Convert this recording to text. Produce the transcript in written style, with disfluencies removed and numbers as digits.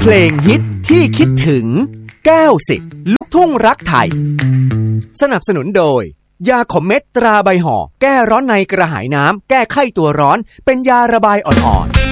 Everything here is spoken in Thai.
ลงฮิตที่คิดถึงแก้วสิทธิ์ลูกทุ่งรักไทยสนับสนุนโดยยาขมเม็ดตราใบห่อแก้ร้อนในกระหายน้ำแก้ไข้ตัวร้อนเป็นยาระบายอ่อนๆ